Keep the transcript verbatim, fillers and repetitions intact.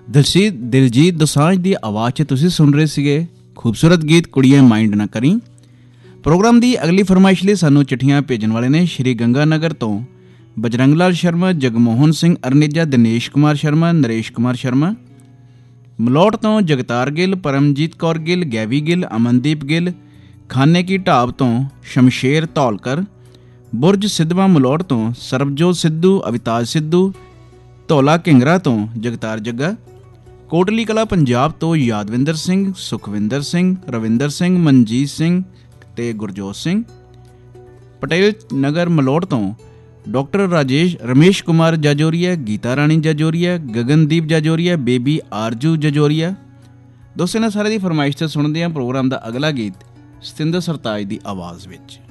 ਦਿਲਜੀਤ ਦਿਲਜੀਤ ਦੋਸਾਂਝ ਦੀ ਆਵਾਜ਼ 'ਚ ਤੁਸੀਂ ਸੁਣ ਰਹੇ ਸੀਗੇ ਖੂਬਸੂਰਤ ਗੀਤ ਕੁੜੀਏ ਮਾਈਂਡ ਨਾ ਕਰੀ। ਪ੍ਰੋਗਰਾਮ ਦੀ ਅਗਲੀ ਫਰਮਾਇਸ਼ ਲਈ ਸਾਨੂੰ ਚਿੱਠੀਆਂ ਭੇਜਣ ਵਾਲੇ ਨੇ ਸ਼੍ਰੀ ਗੰਗਾ ਨਗਰ ਤੋਂ ਬਜਰੰਗ ਲਾਲ ਸ਼ਰਮਾ, ਜਗਮੋਹਨ ਸਿੰਘ ਅਰਨੇਜਾ, ਦਿਨੇਸ਼ ਕੁਮਾਰ ਸ਼ਰਮਾ, ਨਰੇਸ਼ ਕੁਮਾਰ ਸ਼ਰਮਾ। ਮਲੋਟ ਤੋਂ ਜਗਤਾਰ ਗਿੱਲ, ਪਰਮਜੀਤ ਕੌਰ ਗਿੱਲ, ਗੈਵੀ ਗਿੱਲ, ਅਮਨਦੀਪ ਗਿੱਲ। ਖਾਨੇ ਕੀ ਢਾਬ ਤੋਂ ਸ਼ਮਸ਼ੇਰ ਧੌਲਕਰ। ਬੁਰਜ ਸਿੱਧਵਾਂ ਮਲੋਟ ਤੋਂ ਸਰਬਜੋਤ ਸਿੱਧੂ, ਅਵਿਤਾਜ ਸਿੱਧੂ। ਧੌਲਾ ਘਿੰਗਰਾ ਤੋਂ ਜਗਤਾਰ ਜੱਗਾ। ਕੋਟਲੀ ਕਲਾ ਪੰਜਾਬ ਤੋਂ ਯਾਦਵਿੰਦਰ ਸਿੰਘ, ਸੁਖਵਿੰਦਰ ਸਿੰਘ, ਰਵਿੰਦਰ ਸਿੰਘ, ਮਨਜੀਤ ਸਿੰਘ ਅਤੇ ਗੁਰਜੋਤ ਸਿੰਘ। ਪਟੇਲ ਨਗਰ ਮਲੋਟ ਤੋਂ ਡਾਕਟਰ ਰਾਜੇਸ਼ ਰਮੇਸ਼ ਕੁਮਾਰ ਜਾਜੋਰੀਆ, ਗੀਤਾ ਰਾਣੀ ਜਾਜੋਰੀਆ, ਗਗਨਦੀਪ ਜਾਜੋਰੀਆ, ਬੇਬੀ ਆਰਜੂ ਜਾਜੋਰੀਆ। ਦੋਸਤੋ ਇਹਨਾਂ ਸਾਰੇ ਦੀ ਫਰਮਾਇਸ਼ 'ਤੇ ਸੁਣਦੇ ਹਾਂ ਪ੍ਰੋਗਰਾਮ ਦਾ ਅਗਲਾ ਗੀਤ ਸਤਿੰਦਰ ਸਰਤਾਜ ਦੀ ਆਵਾਜ਼ ਵਿੱਚ।